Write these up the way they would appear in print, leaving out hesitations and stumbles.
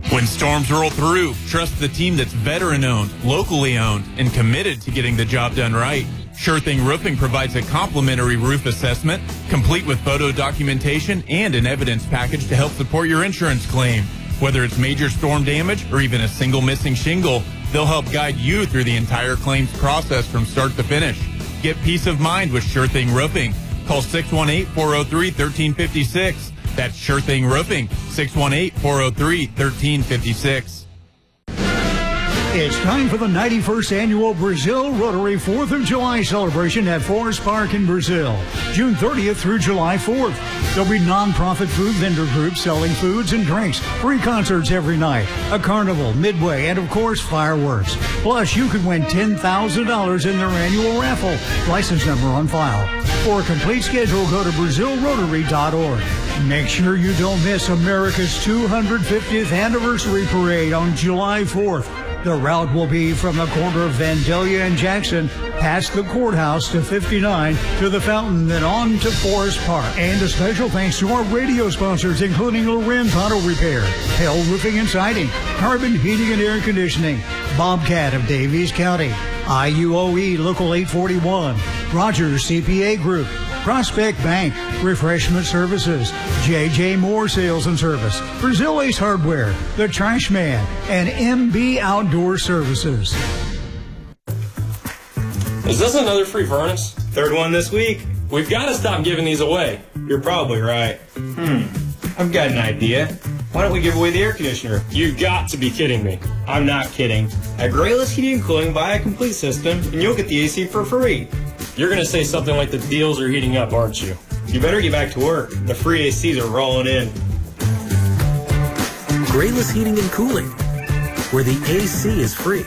When storms roll through, trust the team that's veteran-owned, locally owned, and committed to getting the job done right. Sure Thing Roofing provides a complimentary roof assessment, complete with photo documentation and an evidence package to help support your insurance claim. Whether it's major storm damage or even a single missing shingle, they'll help guide you through the entire claims process from start to finish. Get peace of mind with Sure Thing Roofing. Call 618-403-1356. That's Sure Thing Roofing, 618-403-1356. It's time for the 91st Annual Brazil Rotary 4th of July celebration at Forest Park in Brazil, June 30th through July 4th. There'll be non-profit food vendor groups selling foods and drinks, free concerts every night, a carnival, midway, and of course, fireworks. Plus, you could win $10,000 in their annual raffle. License number on file. For a complete schedule, go to BrazilRotary.org. Make sure you don't miss America's 250th anniversary parade on July 4th. The route will be from the corner of Vandalia and Jackson, past the courthouse to 59, to the fountain, then on to Forest Park. And a special thanks to our radio sponsors, including Lorenz Auto Repair, Hell Roofing and Siding, Carbon Heating and Air Conditioning, Bobcat of Davies County, IUOE Local 841, Rogers CPA Group, Prospect Bank, Refreshment Services, J.J. Moore Sales and Service, Brazil Ace Hardware, The Trash Man, and MB Outdoor Services. Is this another free furnace? Third one this week. We've got to stop giving these away. You're probably right. I've got an idea. Why don't we give away the air conditioner? You've got to be kidding me. I'm not kidding. At Grayless Heating and Cooling, buy a complete system, and you'll get the AC for free. You're going to say something like the deals are heating up, aren't you? You better get back to work. The free ACs are rolling in. Grayless Heating and Cooling, where the AC is free.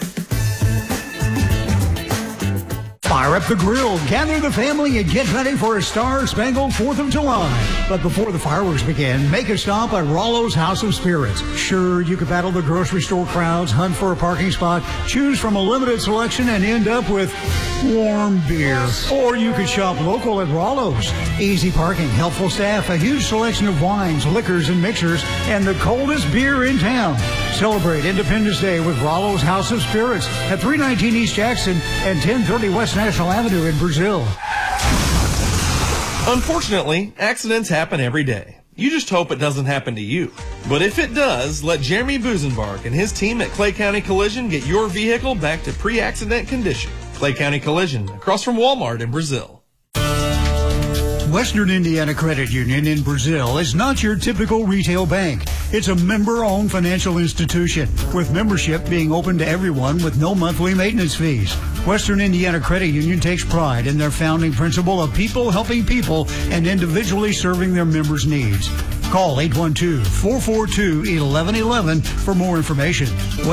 Fire up the grill, gather the family, and get ready for a star-spangled 4th of July. But before the fireworks begin, make a stop at Rollo's House of Spirits. Sure, you could battle the grocery store crowds, hunt for a parking spot, choose from a limited selection, and end up with warm beer. Or you could shop local at Rollo's. Easy parking, helpful staff, a huge selection of wines, liquors, and mixers, and the coldest beer in town. Celebrate Independence Day with Rollo's House of Spirits at 319 East Jackson and 1030 West National Avenue in Brazil. Unfortunately, accidents happen every day. You just hope it doesn't happen to you. But if it does, let Jeremy Busenbark and his team at Clay County Collision get your vehicle back to pre-accident condition. Clay County Collision, across from Walmart in Brazil. Western Indiana Credit Union in Brazil is not your typical retail bank. It's a member-owned financial institution, with membership being open to everyone with no monthly maintenance fees. Western Indiana Credit Union takes pride in their founding principle of people helping people and individually serving their members' needs. Call 812-442-1111 for more information.